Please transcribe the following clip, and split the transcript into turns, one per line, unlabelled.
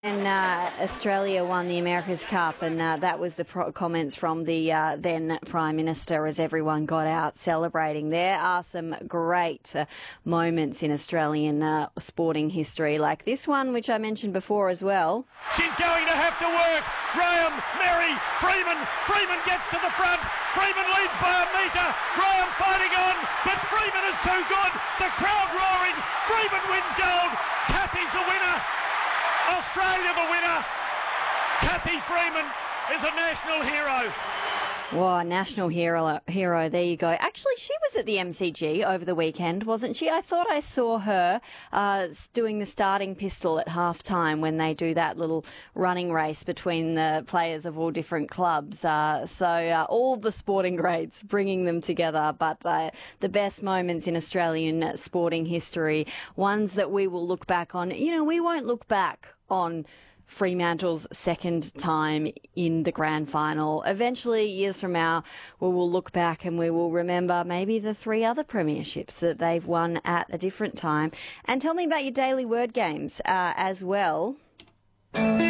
And Australia won the America's Cup, and that was the comments from the then Prime Minister as everyone got out celebrating. There are some great moments in Australian sporting history, like this one, which I mentioned before as well.
She's going to have to work. Graham, Mary, Freeman. Freeman gets to the front. Freeman leads by a metre. Graham fighting on, but Freeman is too good. The crowd roaring. Freeman wins gold. Cathy's the winner. Australia the winner. Cathy Freeman is a national hero.
Wow, national hero, there you go. Actually, she was at the MCG over the weekend, wasn't she? I thought I saw her doing the starting pistol at halftime when they do that little running race between the players of all different clubs. So all the sporting greats, bringing them together. But the best moments in Australian sporting history, ones that we will look back on. You know, we won't look back on Fremantle's second time in the grand final. Eventually, years from now, we will look back and we will remember maybe the 3 other premierships that they've won at a different time. And tell me about your daily word games as well.